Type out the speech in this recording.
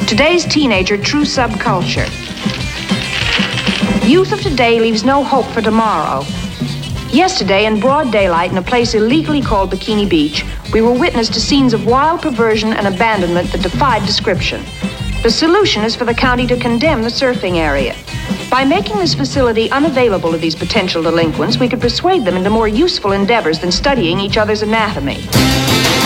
today's teenager true subculture. Youth of today leaves no hope for tomorrow. Yesterday, in broad daylight in a place illegally called Bikini Beach, we were witness to scenes of wild perversion and abandonment that defied description. The solution is for the county to condemn the surfing area. By making this facility unavailable to these potential delinquents, we could persuade them into more useful endeavors than studying each other's anatomy.